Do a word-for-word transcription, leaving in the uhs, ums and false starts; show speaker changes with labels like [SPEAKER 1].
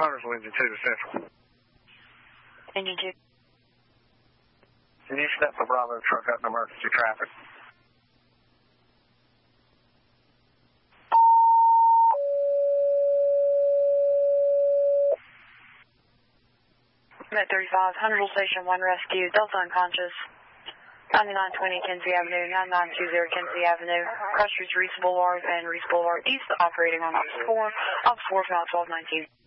[SPEAKER 1] hundred is Lindsay two to Central.
[SPEAKER 2] Engine two.
[SPEAKER 1] Can you step the Bravo truck up in emergency traffic?
[SPEAKER 2] I'm at thirty-five hundred, Station one Rescue, Delta unconscious, ninety-nine twenty Kinsey Avenue, ninety-nine twenty Kinsey Avenue, cross streets Reese Boulevard and Reese Boulevard East, operating on Ops four, Ops four, twelve nineteen.